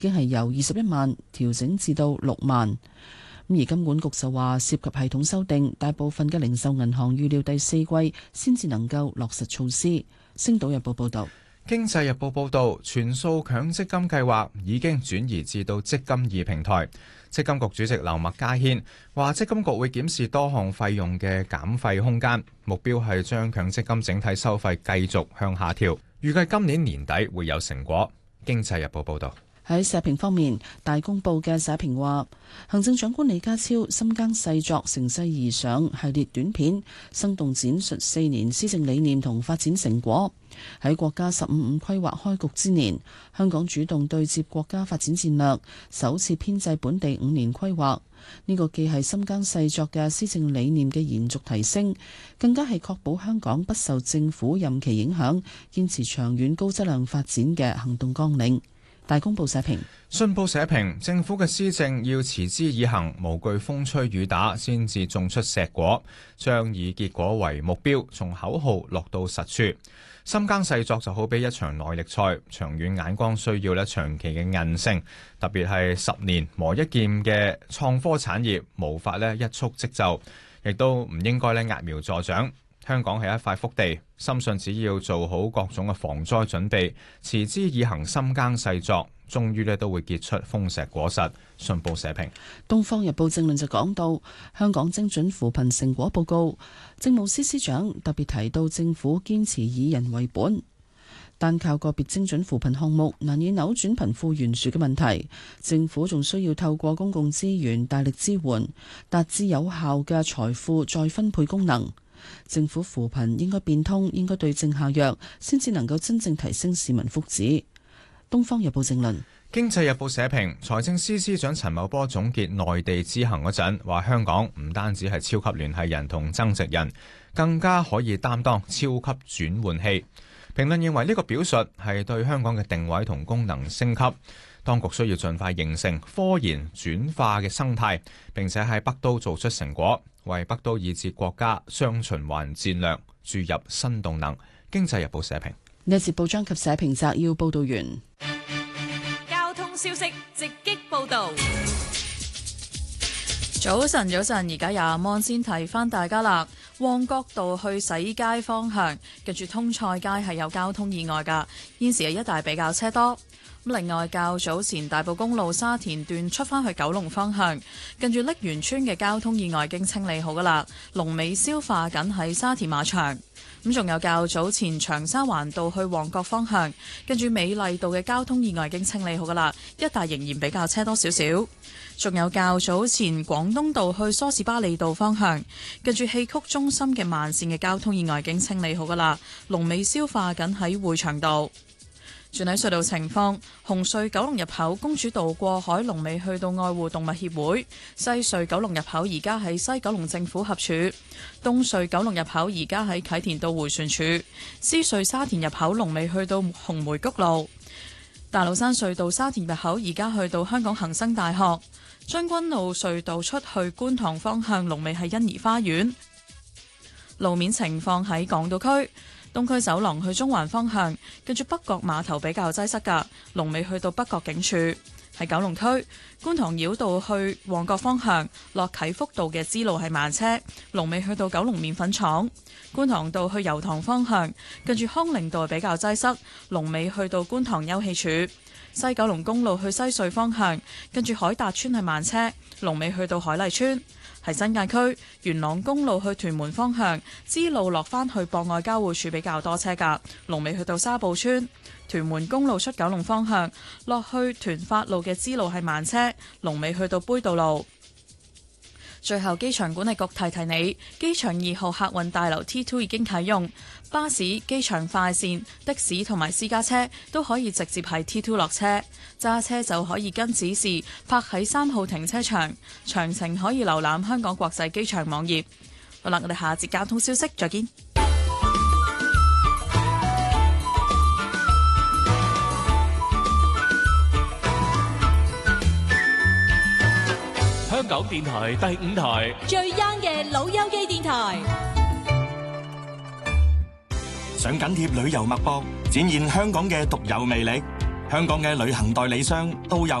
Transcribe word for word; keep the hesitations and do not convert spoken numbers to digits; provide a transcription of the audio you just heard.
經係由二十一萬調整至到六萬。而金管局就話，涉及系統修訂，大部分嘅零售銀行預料第四季先至能夠落實措施。星島日報報道。 經濟日報報導，全數強積金計劃已經轉移至到積金易平台。積金局主席劉麥嘉軒話，積金局會檢視多項費用嘅減費空間，目標係將強積金整體收費繼續向下調，預計今年年底會有成果。經濟日報報導。 喺社評方面，大公報嘅社評話，行政長官李家超深耕細作，乘勢而上系列短片，生動展述四年施政理念同發展成果。喺國家十五五規劃開局之年，香港主動對接國家發展戰略，首次編製本地五年規劃。呢個既係深耕細作嘅施政理念嘅延續提升，更加係確保香港不受政府任期影響，堅持長遠高質量發展嘅行動綱領。大公報社評。 信報社評，政府嘅施政要持之以恆，無懼風吹雨打，先至種出碩果。將以結果為目標，從口號落到實處。深耕細作就好比一場耐力賽，長遠眼光需要咧長期嘅韌性，特別係十年磨一劍嘅創科產業，無法咧一蹴即就，亦都唔應該咧揠苗助長。香港係一塊福地，深信只要做好各種嘅防災準備，持之以恆，深耕細作，終於咧都會結出豐碩果實。信報社評。 東方日報正論就講到，香港精準扶貧成果報告，政務司司長特別提到政府堅持以人為本，單靠個別精準扶貧項目難以扭轉貧富懸殊嘅問題，政府仲需要透過公共資源大力支援，達至有效嘅財富再分配功能。政府扶貧應該變通，應該對症下藥，先至能夠真正提升市民福祉。東方日報正論。 經濟日報社評，財政司司長陳茂波總結內地之行嗰陣，話香港唔單止係超級聯繫人同增值人，更加可以擔當超級轉換器。評論認為呢個表述係對香港嘅定位同功能升級，當局需要盡快形成科研轉化嘅生態，並且喺北都做出成果，為北都以至國家雙循環戰略注入新動能。經濟日報社評。 呢一節報章及社評摘要報道完。 交通消息直擊報道。 早晨，早晨，而家有阿芒先提翻大家啦。旺角道去洗街方向，跟住通菜街係有交通意外噶，現時係一帶比較車多。另外，較早前大埔公路沙田段出返去九龍方向，跟住瀝源村嘅交通意外已經清理好噶啦，龍尾消化緊喺沙田馬場。咁仲有較早前長沙灣道去旺角方向，跟住美麗道嘅交通意外已經清理好噶啦，一帶仍然比較車多少少。仲有較早前廣東道去梳士巴利道方向，跟住戲曲中心嘅慢線嘅交通意外已經清理好噶啦，龍尾消化緊喺會場道。轉喺隧道情況，紅隧九龍入口公主道過海龍尾去到愛護動物協會，西隧九龍入口而家喺西九龍政府合署，東隧九龍入口而家喺啟田道迴旋處，獅隧沙田入口龍尾去到紅梅谷路，大老山隧道沙田入口而家去到香港恒生大學，將軍澳隧道出去觀塘方向龍尾係欣怡花園。路面情況喺港島區。東區走廊去中環方向，跟住北角碼頭比較擠塞㗎，龍尾去到北角警署。喺九龍區觀塘繞道去旺角方向，落啟福道嘅支路係慢車，龍尾去到九龍麵粉廠。觀塘道去油塘方向，跟住康寧道比較擠塞，龍尾去到觀塘休憩處。西九龍公路去西隧方向，跟住海達村係慢車，龍尾去到海麗村。喺新界區元朗公路去屯門方向，支路落返去博愛交匯處比較多車㗎，龍尾去到沙埔村。屯門公路出九龍方向，落去屯發路嘅支路係慢車，龍尾去到杯渡路。最後，機場管理局提提你，機場二號客運大樓 T二 已經啟用，巴士、機場快線、的士同埋私家車都可以直接喺 T 二落車，揸車就可以跟指示泊喺三號停車場。詳情可以瀏覽香港國際機場網頁。好啦，我哋下節交通消息再見。 香港電台第五台最 young 嘅老友記電台， 想緊貼旅遊脈搏，展現香港嘅獨有魅力。 香港嘅旅行代理商、導遊